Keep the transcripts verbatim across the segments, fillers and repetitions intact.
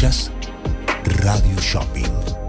Escuchas Radio Shopping.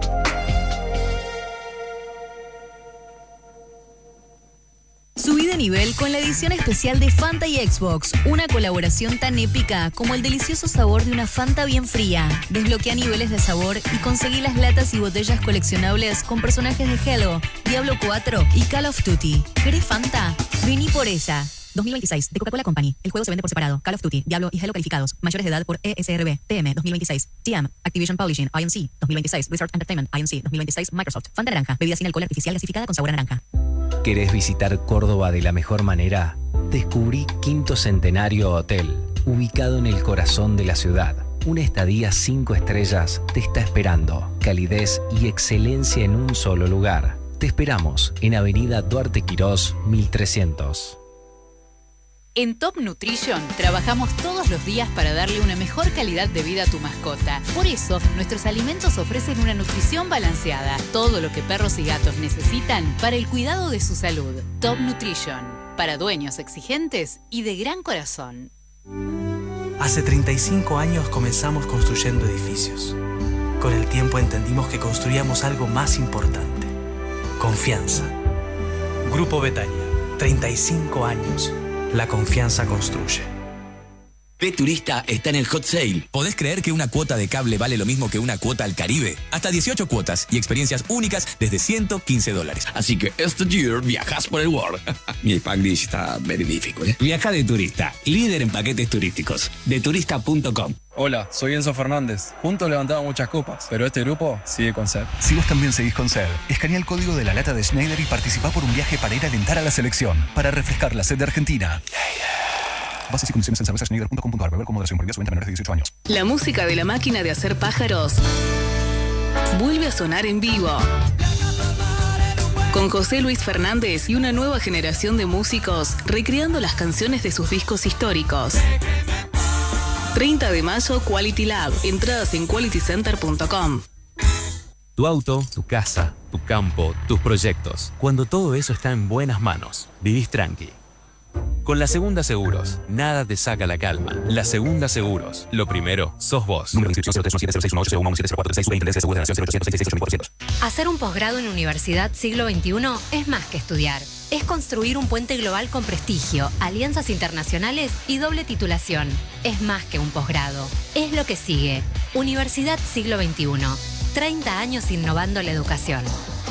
Subí de nivel con la edición especial de Fanta y Xbox, una colaboración tan épica como el delicioso sabor de una Fanta bien fría. Desbloquea niveles de sabor y conseguí las latas y botellas coleccionables con personajes de Halo, Diablo cuatro y Call of Duty. ¿Querés Fanta? Vení por ella. dos mil veintiséis, de Coca-Cola Company. El juego se vende por separado. Call of Duty, Diablo y Halo calificados. Mayores de edad por E S R B, T M dos mil veintiséis. T M, Activision Publishing, I N C dos mil veintiséis. Blizzard Entertainment, I N C dos mil veintiséis. Microsoft. Fanta naranja, bebida sin alcohol artificial gasificada con sabor a naranja. ¿Querés visitar Córdoba de la mejor manera? Descubrí Quinto Centenario Hotel, ubicado en el corazón de la ciudad. Una estadía cinco estrellas te está esperando. Calidez y excelencia en un solo lugar. Te esperamos en Avenida Duarte Quirós, mil trescientos. En Top Nutrition trabajamos todos los días para darle una mejor calidad de vida a tu mascota. Por eso, nuestros alimentos ofrecen una nutrición balanceada, todo lo que perros y gatos necesitan para el cuidado de su salud. Top Nutrition, para dueños exigentes y de gran corazón. Hace treinta y cinco años comenzamos construyendo edificios. Con el tiempo entendimos que construíamos algo más importante: confianza. Grupo Betania, treinta y cinco años. La confianza construye. P-Turista está en el Hot Sale. ¿Podés creer que una cuota de cable vale lo mismo que una cuota al Caribe? Hasta dieciocho cuotas y experiencias únicas desde ciento quince dólares. Así que este year viajas por el world. Mi Spanglish está magnífico, ¿eh? Viaja de turista, líder en paquetes turísticos. de turista punto com. Hola, soy Enzo Fernández. Juntos levantamos muchas copas, pero este grupo sigue con sed. Si vos también seguís con sed, escanea el código de la lata de Schneider y participá por un viaje para ir a alentar a la selección, para refrescar la sed de Argentina. Bases y condiciones en cerveza schneider punto com punto ar. Beber con moderación. Prohibida su venta a menores de dieciocho años. La música de la máquina de hacer pájaros vuelve a sonar en vivo. Con José Luis Fernández y una nueva generación de músicos recreando las canciones de sus discos históricos. treinta de mayo, Quality Lab. Entradas en quality center punto com. Tu auto, tu casa, tu campo, tus proyectos. Cuando todo eso está en buenas manos, vivís tranqui. Con La Segunda Seguros, nada te saca la calma. La Segunda Seguros, lo primero, sos vos. Número de inscripción cero tres uno siete cero seis uno ocho cero uno siete cero cuatro tres seis. Superintendencia de Seguros de la Nación cero ochocientos sesenta y seis ochenta y ocho mil cuatrocientos. Hacer un posgrado en Universidad Siglo veintiuno es más que estudiar. Es construir un puente global con prestigio, alianzas internacionales y doble titulación. Es más que un posgrado. Es lo que sigue. Universidad Siglo veintiuno. treinta años innovando la educación.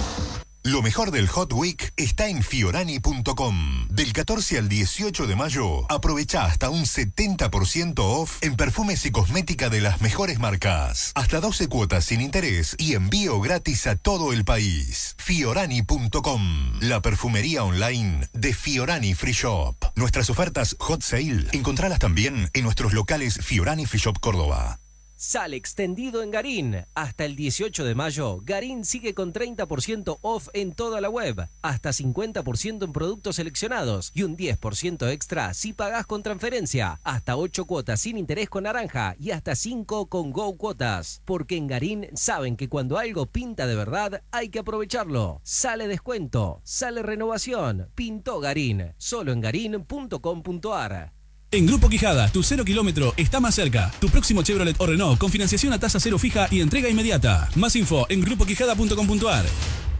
Lo mejor del Hot Week está en fiorani punto com. Del catorce al dieciocho de mayo, aprovecha hasta un setenta por ciento off en perfumes y cosmética de las mejores marcas. Hasta doce cuotas sin interés y envío gratis a todo el país. fiorani punto com, la perfumería online de Fiorani Free Shop. Nuestras ofertas Hot Sale, encontralas también en nuestros locales Fiorani Free Shop Córdoba. Sale extendido en Garín. Hasta el dieciocho de mayo, Garín sigue con treinta por ciento off en toda la web, hasta cincuenta por ciento en productos seleccionados y un diez por ciento extra si pagás con transferencia. Hasta ocho cuotas sin interés con naranja y hasta cinco con Go Cuotas. Porque en Garín saben que cuando algo pinta de verdad, hay que aprovecharlo. Sale descuento, sale renovación. Pintó Garín. Solo en garín punto com punto ar. En Grupo Quijada, tu cero kilómetro está más cerca. Tu próximo Chevrolet o Renault con financiación a tasa cero fija y entrega inmediata. Más info en grupo quijada punto com punto ar.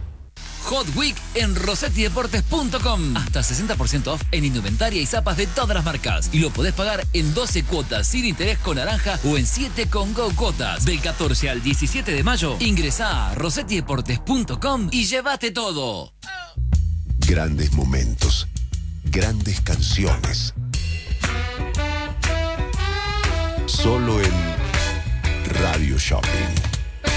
Hot Week en rosetti deportes punto com. Hasta sesenta por ciento off en indumentaria y zapas de todas las marcas. Y lo podés pagar en doce cuotas sin interés con naranja o en siete con Go Cuotas. Del catorce al diecisiete de mayo, ingresá a rosetti deportes punto com y llévate todo. Grandes momentos, grandes canciones. Solo en Radio Shopping.